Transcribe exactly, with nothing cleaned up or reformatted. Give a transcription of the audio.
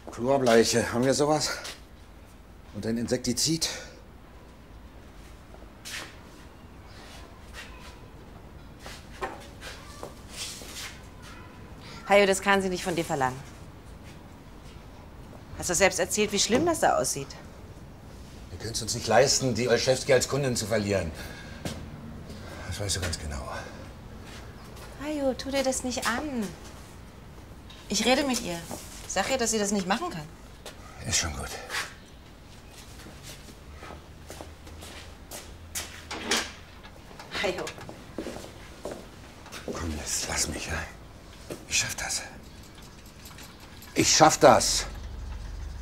Chlorbleiche, haben wir sowas? Und ein Insektizid? Hajo, das kann sie nicht von dir verlangen. Hast du selbst erzählt, wie schlimm das da aussieht? Wir können es uns nicht leisten, die Olszewski als Kundin zu verlieren. Das weißt du ganz genau. Hajo, tu dir das nicht an. Ich rede mit ihr. Sag ihr, dass sie das nicht machen kann. Ist schon gut. Hajo. Komm, jetzt lass mich, ja? Ich schaff das. Ich schaff das.